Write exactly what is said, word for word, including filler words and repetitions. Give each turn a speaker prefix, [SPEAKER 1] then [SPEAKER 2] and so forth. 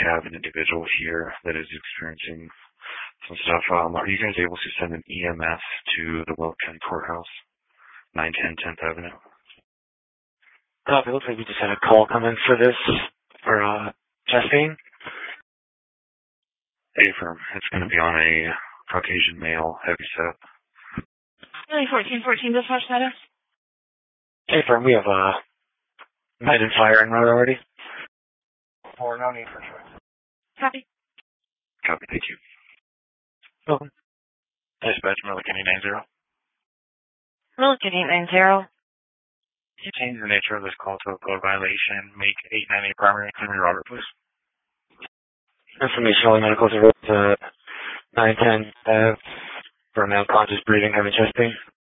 [SPEAKER 1] have an individual here that is experiencing some stuff. Um, are you guys able to send an E M S to the Will County Courthouse, nine ten tenth Avenue?
[SPEAKER 2] Uh, it looks like we just had a call come in for this, for uh, testing.
[SPEAKER 1] Affirm. It's going to be on a Caucasian male heavy set.
[SPEAKER 3] Really, fourteen fourteen dispatch status?
[SPEAKER 2] Hey, firm, we have uh, night and fire en route already.
[SPEAKER 4] Or no need for choice.
[SPEAKER 3] Copy.
[SPEAKER 1] Copy, thank you.
[SPEAKER 2] Welcome.
[SPEAKER 4] Dispatch Milliken eight nine zero.
[SPEAKER 3] Milliken eight nine zero.
[SPEAKER 4] Can you change the nature of this call to a code violation? Make eight ninety primary. Henry Robert, please.
[SPEAKER 2] Information only medical to uh, nine ten uh, for male conscious breathing, having chest pain.